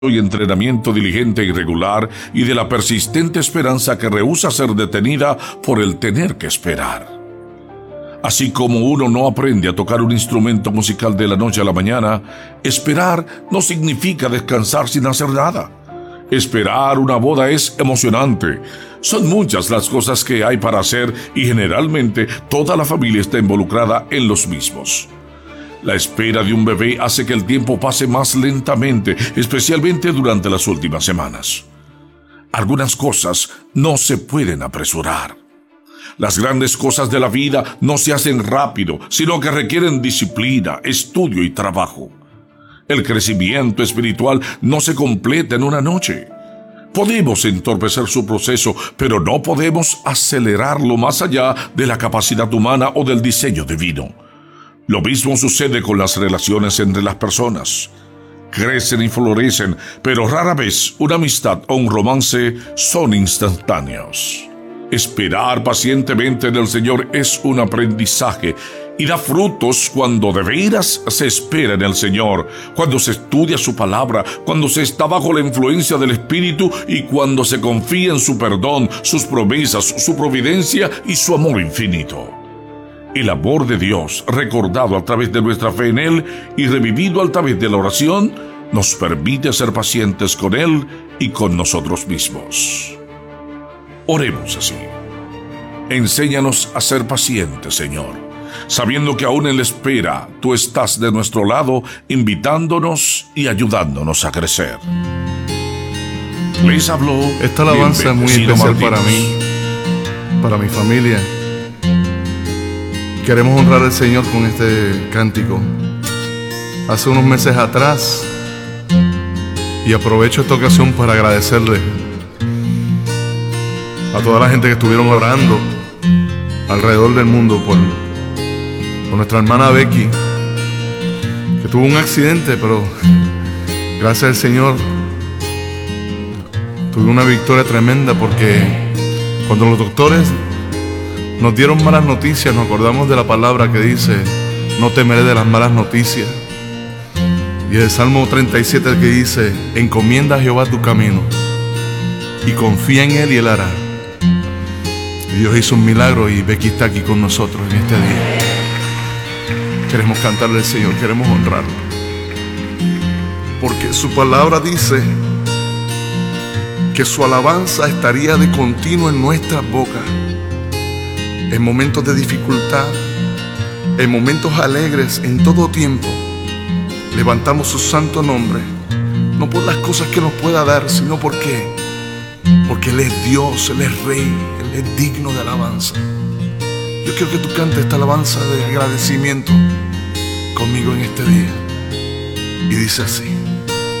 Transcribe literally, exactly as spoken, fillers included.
y entrenamiento diligente y regular, y de la persistente esperanza que rehúsa ser detenida por el tener que esperar. Así como uno no aprende a tocar un instrumento musical de la noche a la mañana, esperar no significa descansar sin hacer nada. Esperar una boda es emocionante. Son muchas las cosas que hay para hacer y generalmente toda la familia está involucrada en los mismos. La espera de un bebé hace que el tiempo pase más lentamente, especialmente durante las últimas semanas. Algunas cosas no se pueden apresurar. Las grandes cosas de la vida no se hacen rápido, sino que requieren disciplina, estudio y trabajo. El crecimiento espiritual no se completa en una noche. Podemos entorpecer su proceso, pero no podemos acelerarlo más allá de la capacidad humana o del diseño divino. Lo mismo sucede con las relaciones entre las personas. Crecen y florecen, pero rara vez una amistad o un romance son instantáneos. Esperar pacientemente en el Señor es un aprendizaje y da frutos cuando de veras se espera en el Señor, cuando se estudia su palabra, cuando se está bajo la influencia del Espíritu y cuando se confía en su perdón, sus promesas, su providencia y su amor infinito. El amor de Dios, recordado a través de nuestra fe en Él y revivido a través de la oración, nos permite ser pacientes con Él y con nosotros mismos. Oremos así. Enséñanos a ser pacientes, Señor, sabiendo que aún en la espera tú estás de nuestro lado, invitándonos y ayudándonos a crecer. Les habló. Esta alabanza es muy especial para mí, para mi familia. Queremos honrar al Señor con este cántico. Hace unos meses atrás, y aprovecho esta ocasión para agradecerle a toda la gente que estuvieron orando alrededor del mundo por, por nuestra hermana Becky, que tuvo un accidente, pero gracias al Señor tuve una victoria tremenda, porque cuando los doctores nos dieron malas noticias, nos acordamos de la palabra que dice: no temeré de las malas noticias. Y el Salmo treinta y siete que dice: encomienda a Jehová tu camino y confía en Él y Él hará. Y Dios hizo un milagro y Becky está aquí con nosotros en este día. Queremos cantarle al Señor, queremos honrarlo, porque su palabra dice que su alabanza estaría de continuo en nuestras bocas, en momentos de dificultad, en momentos alegres, en todo tiempo. Levantamos su santo nombre, no por las cosas que nos pueda dar, sino porque, porque Él es Dios, Él es Rey, Él es digno de alabanza. Yo quiero que tú cantes esta alabanza de agradecimiento conmigo en este día. Y dice así: